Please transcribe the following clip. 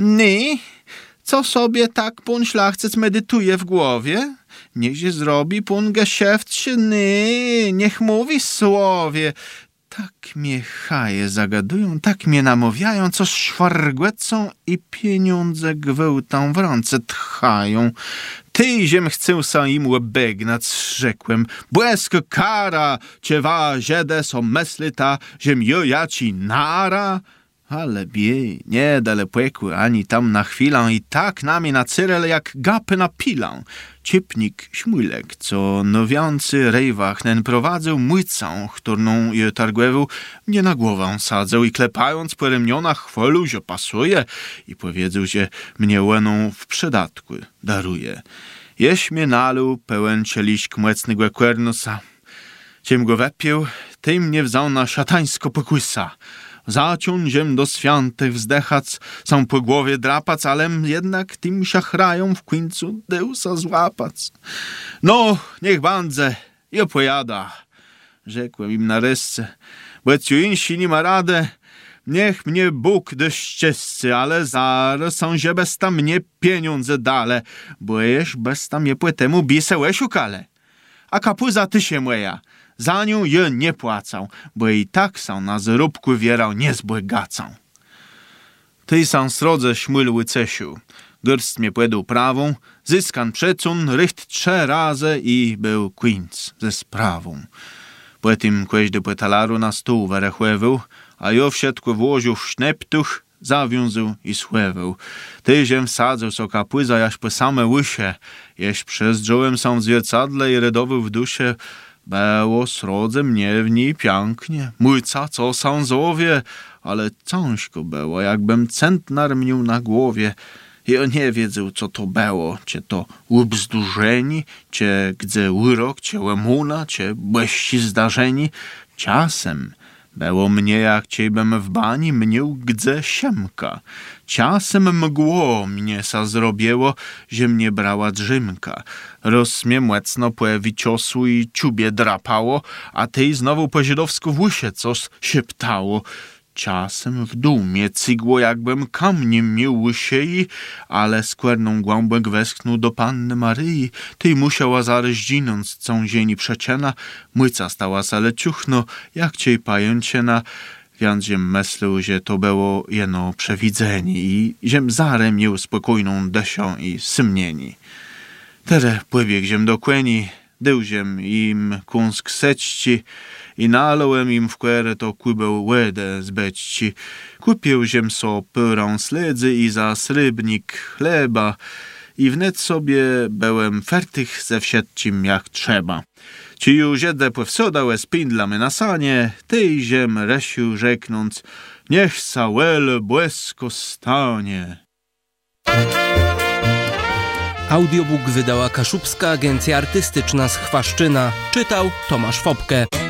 Ny, co sobie tak pun szlachcic medytuje w głowie? Niech zrobi pun geszeft, niech mówi słowie. Tak mnie chaje zagadują, tak mnie namawiają, co szwargłecą i pieniądze gwełtą w ręce tchają. Tyziem chcę sa im łebegnać, rzekłem. Błesko kara, ciewa ziede so meslyta, ziem ja ci nara. Ale biej, nie dale płekły ani tam na chwilę i tak na mnie na cyrel jak gapy na pilę. Ciepnik Śmulek, co nowiący rejwach nen prowadzał młycą, którą je targłewu mnie na głowę sadzał i klepając po ramionach chwalił, że pasuje i powiedział, że mnie łeną w przydatku daruje. Jeś mnie naluł pełen cieliśk młecnego kwernusa. Ciem go wepił, tym mnie wzał na szatańsko pokusa. Zaciążem do świętych wzdechac, są po głowie drapac, alem jednak tym szachrają w końcu Deusa złapac. No, niech bandze i opojada, rzekłem im nareszcie, bo ciu insi nie ma radę, niech mnie Bóg do ścieżcy, ale zaraz są, że bez tam mnie pieniądze dale, bo jeż bez tam je płytemu bisełeś ukale. A kapuza ty się moja, za nią je nie płacał, bo i tak są na zarobku wierał niezbłegacą. Ty sam srodze Śmul Łycesiu, gyrst mnie płedą prawą, zyskan przecun, rycht 3 razy i był kwińc ze sprawą. Potem kłeś do płetalaru na stół werechłewał, a jo wsiedku włożył w szneptuch, zawiązał i schłewał. Tyziem wsadzał so kapłyza jaś po same łysie, jeś przezdrzołem sam w zwiercadle i redował w dusie. Było srodze mnie w niej pięknie, mójca co sązowie, ale ciężko było, jakbym centnar miał na głowie. I on nie wiedział, co to było, czy to ubzdurzeni, czy gdzie urok, czy łemuna, czy błeści zdarzeni. Czasem było mnie, jak ciebem w bani mnił gdzie siemka. Czasem mgło mnie sa zrobiło, że mnie brała drzymka. Roz mnie młecno płewi ciosu i ciubie drapało, a tej znowu po żydowsku w łysie coś szeptało. Czasem w dół mnie cygło, jakbym kamniem miał łysiei, ale skwerną głąbek westchnął do Panny Maryi. Tej musiała zaraz dzinąc cą zieni przeciena, myca stała sale ciuchno, jak ciej pajęciena. Więc ziem myślał, że to było jeno przewidzenie i ziem zarem miał spokojną desią i symnieni. Tere płybieg ziem do kłeni, dył ziem im kunsk sečci i nalołem im w kłere to kubeł łedę z beczci. Kupił ziem so pyrą sledzy i za srybnik chleba i wnet sobie byłem fertych ze wsiedcim jak trzeba. Ci już jedę powsodałe spindlamy na sanie, tej ziem resiu rzeknąc, niech sałele błesko stanie. Audiobook wydała Kaszubska Agencja Artystyczna z Chwaszczyna. Czytał Tomasz Fopke.